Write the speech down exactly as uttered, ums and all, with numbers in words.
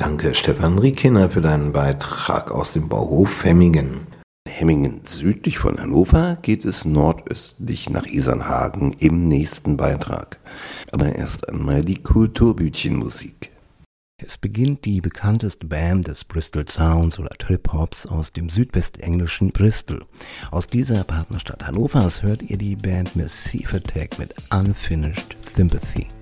Danke Stefan Riekener für deinen Beitrag aus dem Bauhof Hemmingen. Hemmingen südlich von Hannover geht es nordöstlich nach Isernhagen im nächsten Beitrag. Aber erst einmal die Kulturbütchenmusik. Es beginnt die bekannteste Band des Bristol Sounds oder Trip-Hops aus dem südwestenglischen Bristol. Aus dieser Partnerstadt Hannovers hört ihr die Band Massive Attack mit Unfinished Sympathy.